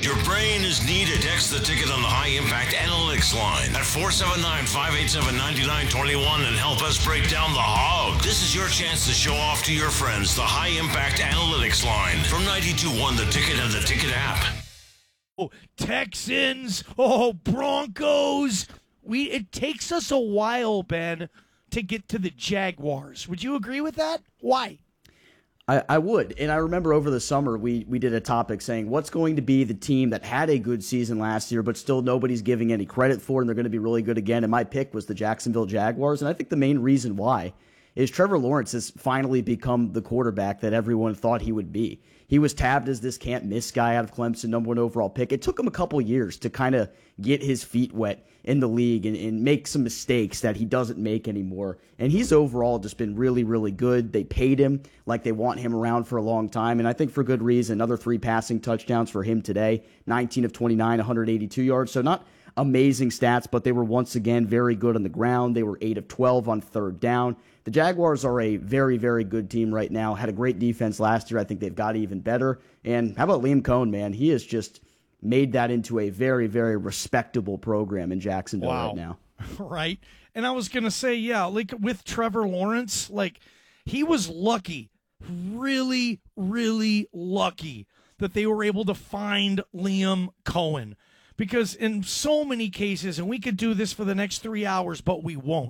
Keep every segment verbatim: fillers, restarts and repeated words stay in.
Your brain is needed. Text the ticket on the High Impact Analytics line at four seven nine, five eight seven, nine nine two one and help us break down the hog. This is your chance to show off to your friends the High Impact Analytics line from ninety-two point one The Ticket and the Ticket app. Oh, Texans, oh, Broncos. We It takes us a while, Ben, to get to the Jaguars. Would you agree with that? Why? I, I would. And I remember over the summer we, we did a topic saying what's going to be the team that had a good season last year but still nobody's giving any credit for and they're going to be really good again. And my pick was the Jacksonville Jaguars. And I think the main reason why is Trevor Lawrence has finally become the quarterback that everyone thought he would be. He was tabbed as this can't-miss guy out of Clemson, number one overall pick. It took him a couple years to kind of get his feet wet in the league and, and make some mistakes that he doesn't make anymore. And he's overall just been really, really good. They paid him like they want him around for a long time, and I think for good reason. Another three passing touchdowns for him today, nineteen of twenty-nine, one hundred eighty-two yards. So not amazing stats, but they were once again very good on the ground. They were eight of twelve on third down. The Jaguars are a very, very good team right now. Had a great defense last year. I think they've got even better. And how about Liam Cohen, man? He has just made that into a very, very respectable program in Jacksonville wow. right now. Right. And I was going to say, yeah, like with Trevor Lawrence, like he was lucky, really, really lucky that they were able to find Liam Cohen. Because in so many cases, and we could do this for the next three hours, but we won't.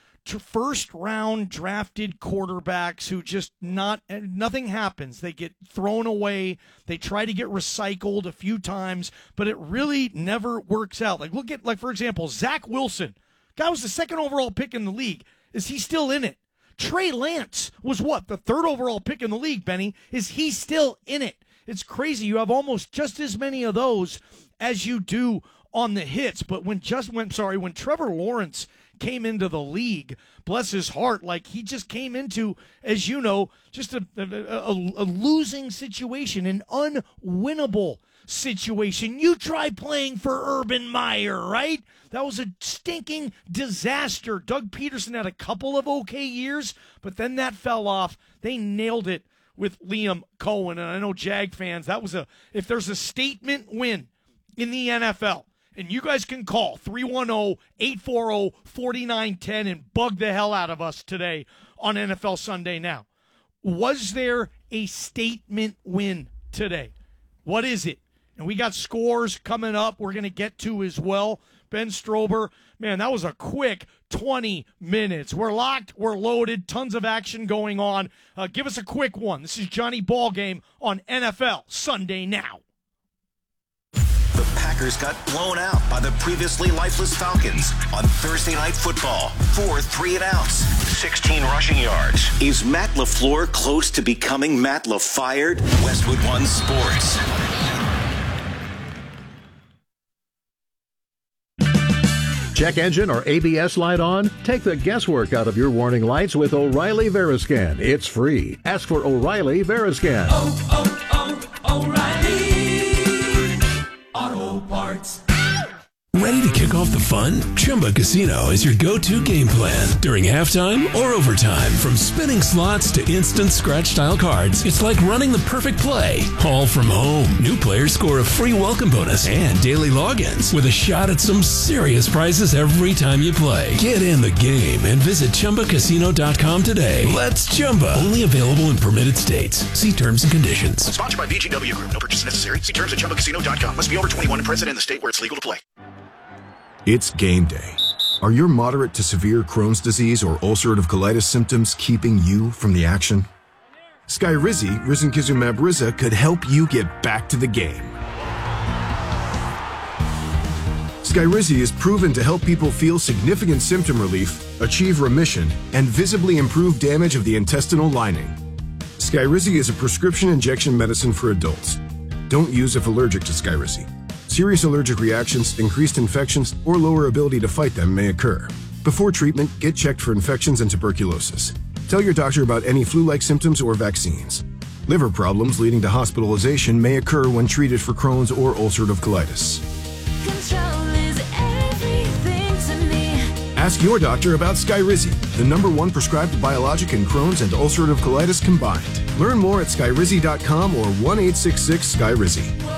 First round drafted quarterbacks who just not nothing happens. They get thrown away. They try to get recycled a few times, but it really never works out. Like look at like for example, Zach Wilson. Guy was the second overall pick in the league. Is he still in it? Trey Lance was what? The third overall pick in the league, Benny. Is he still in it? It's crazy. You have almost just as many of those as you do on the hits. But when just when sorry, when Trevor Lawrence came into the league, bless his heart, like he just came into, as you know, just a, a, a, a losing situation, an unwinnable situation. You try playing for Urban Meyer, right? That was a stinking disaster. Doug Peterson had a couple of okay years, but then that fell off. They nailed it with Liam Cohen, and I know Jag fans, that was a, if there's a statement win in the N F L, and you guys can call three one zero, eight four zero, four nine one zero and bug the hell out of us today on N F L Sunday Now. Was there a statement win today? What is it? And we got scores coming up we're going to get to as well. Ben Strober, man, that was a quick twenty minutes. We're locked, we're loaded, tons of action going on. Uh, give us a quick one. This is Johnny Ballgame on N F L Sunday Now. The Packers got blown out by the previously lifeless Falcons on Thursday Night Football. Four three and outs, sixteen rushing yards. Is Matt LaFleur close to becoming Matt LaFired? Westwood One Sports. Check engine or A B S light on? Take the guesswork out of your warning lights with O'Reilly Veriscan. It's free. Ask for O'Reilly Veriscan. Oh, oh, oh, O'Reilly Auto Parts. Ready to kick off the fun? Chumba Casino is your go-to game plan. During halftime or overtime, from spinning slots to instant scratch-style cards, it's like running the perfect play, all from home. New players score a free welcome bonus and daily logins with a shot at some serious prizes every time you play. Get in the game and visit Chumba Casino dot com today. Let's Chumba. Only available in permitted states. See terms and conditions. Sponsored by V G W Group. No purchase necessary. See terms at Chumba Casino dot com. Must be over twenty-one and present in the state where it's legal to play. It's game day. Are your moderate to severe Crohn's disease or ulcerative colitis symptoms keeping you from the action? Skyrizi, risankizumab Riza, could help you get back to the game. Skyrizi is proven to help people feel significant symptom relief, achieve remission, and visibly improve damage of the intestinal lining. Skyrizi is a prescription injection medicine for adults. Don't use if allergic to Skyrizi. Serious allergic reactions, increased infections, or lower ability to fight them may occur. Before treatment, get checked for infections and tuberculosis. Tell your doctor about any flu-like symptoms or vaccines. Liver problems leading to hospitalization may occur when treated for Crohn's or ulcerative colitis. Control is everything to me. Ask your doctor about Skyrizi, the number one prescribed biologic in Crohn's and ulcerative colitis combined. Learn more at skyrizi dot com or one eight six six Skyrizi.